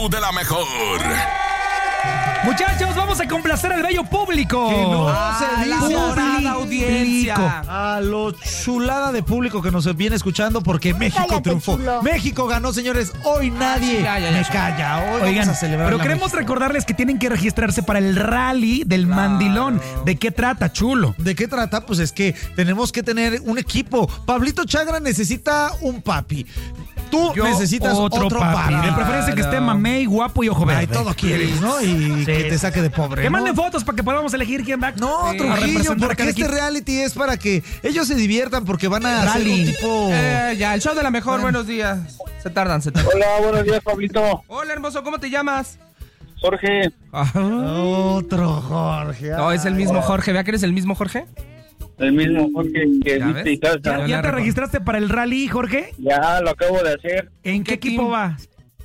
show de la mejor. Muchachos, vamos a complacer al bello público. Que no se dice la audiencia. a lo chulada de público que nos viene escuchando porque México Cállate, triunfó. chulo. México ganó, señores. Hoy nadie me calla. Hoy Oigan, vamos a celebrar pero la queremos México. recordarles que tienen que registrarse para el rally del mandilón. ¿De qué trata, chulo? ¿De qué trata? Pues es que tenemos que tener un equipo. Pablito Chagra necesita un papi. Tú Yo necesitas otro papi. De preferencia que esté mamey, guapo y ojo verde. Ay, todo quieres, ¿no? Y que te saque de pobre. Que ¿no? manden fotos para que podamos elegir quién va No, a Trujillo, representar porque cada este equipo. reality es para que ellos se diviertan porque van a hacer Rally. un tipo... Ya, el show de la mejor, buenos días. Se tardan. Hola, buenos días, Pablito. Hola, hermoso, ¿cómo te llamas? Jorge, Otro Jorge. No, es el mismo Jorge. ¿Vea que eres el mismo Jorge? el mismo Jorge que ¿Ya viste ves? y casa. ¿Ya la te recuerdo. registraste para el rally, Jorge? Ya lo acabo de hacer. ¿En qué ¿Qué equipo team? vas?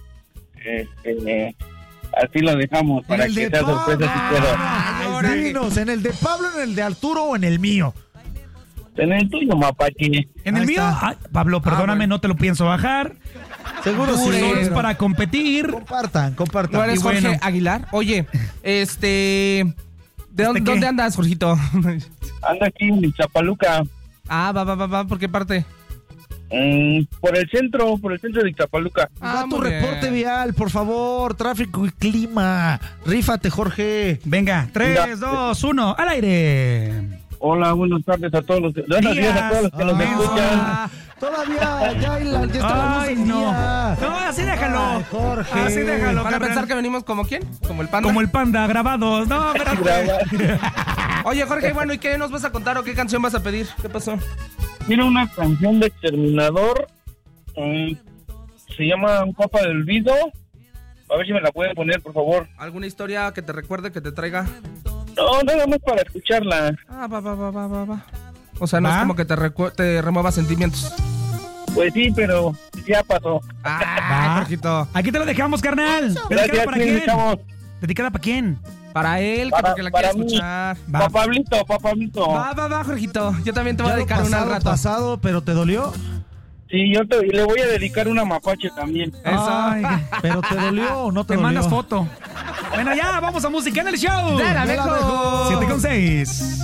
Así lo dejamos para En el que de sea Pablo. sorpresa si quiero. Ay, dinos, ¿en el de Pablo, en el de Arturo o en el mío? En el tuyo, mapache. ¿En el Ahí mío? está. Ay, Pablo, perdóname, bueno. no te lo pienso bajar. Seguro Tú sí. solo es pero- para competir. Compartan. ¿No eres Y Jorge bueno. Aguilar? Oye, ¿de dónde, qué? dónde andas, Jorgito? Anda aquí en Ixtapaluca, va. ¿Por qué parte? por el centro de Ixtapaluca. Da tu muy bien. reporte vial, por favor. Tráfico y clima. Rífate, Jorge. Venga, 3, 2, 1, al aire. Hola, buenas tardes a todos los, buenos días a todos los que nos Días. escuchan. Todavía, ya está la luz Ay, del no. día. No, así déjalo. Ay, Jorge. Así déjalo. ¿Van a carnal. pensar que venimos como quién? ¿Como el panda? Como el panda, grabados. No, espérate. Oye, Jorge, bueno, ¿y qué nos vas a contar o qué canción vas a pedir? ¿Qué pasó? Mira una canción de Exterminador. Se llama Un Copa de Olvido. A ver si me la pueden poner, por favor. ¿Alguna historia que te recuerde, que te traiga? No, nada más para escucharla. Va. O sea, no ¿Va? es como que te remueva sentimientos. Pues sí, pero ya pasó. Va. Jorgito. Aquí te lo dejamos, carnal. ¿Dedicada Gracias, para sí, quién? chavos. ¿Dedicada para quién? Para él, Para- porque la para quiere mí. escuchar. Va. Pa' Pablito. Va, Jorgito. Yo también te voy Ya a lo dedicar una al rato. pasado, pero ¿te dolió? Sí, le voy a dedicar una mapache también. Eso. Ay, ¿Pero te dolió o no te te dolió? mandas foto. Bueno, ya, vamos a música en el show. De la De la mejor. mejor. 7:06.